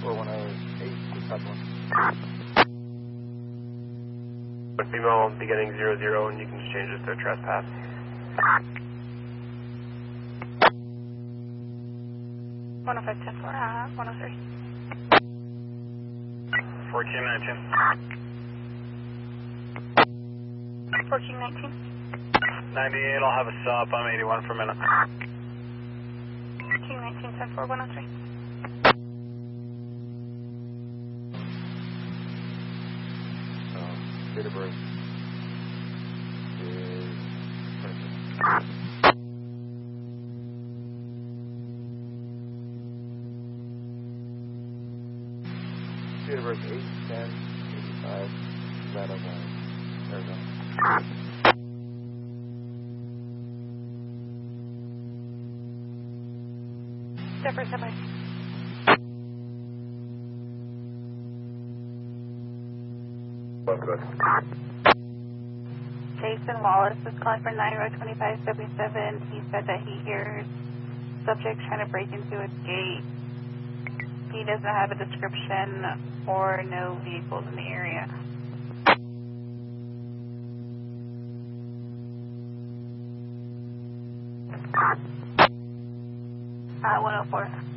4108, dispatch 1. Female beginning 00, and you can just change it to trespass. 105-10-4, 103. 1419. 1419. 98, I'll have a stop. I'm 81 for a minute. 1419-10-4, 103. Date of birth is 26. Date of birth 8/10/85. Nevada, Arizona. Zephyr, semi. Jason Wallace is calling for 9-2577. He said that he hears subject trying to break into a gate. He doesn't have a description or no vehicles in the area. 104.